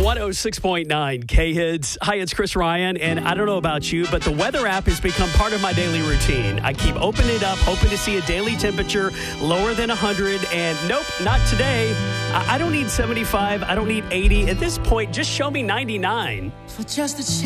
106.9 K-Hits. Hi, it's Chris Ryan, and I don't know about you, but the weather app has become part of my daily routine. I keep opening it up, hoping to see a daily temperature lower than 100, and nope, not today. I don't need 75. I don't need 80. At this point, just show me 99. For just a